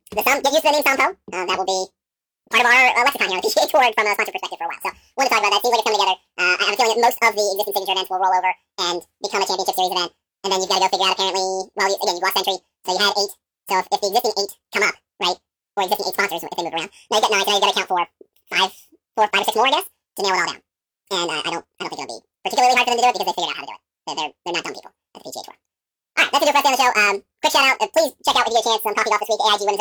The sum, get used to the name Sampo. That will be part of our lexicon here on the PGA Tour from a sponsor perspective for a while. So, wanted to talk about that. Seems like it's coming together. I have a feeling that most of the existing signature events will roll over and become a championship series event. And then you've got to go figure out, apparently, well, again, you've lost Century, so you had 8. So if the existing 8 come up, right, or existing 8 sponsors, if they move around, now you've got 9, so now you've got to account for 5 or 6 more, I guess, to nail it all down. And I don't think it'll be particularly hard for them to do it because they figured out how to do it. They're not dumb people at the PGA Tour. All right, that's it for us on the show. Quick shout out. Please check out if you get a chance. Coffee Golf this week. AIG Women's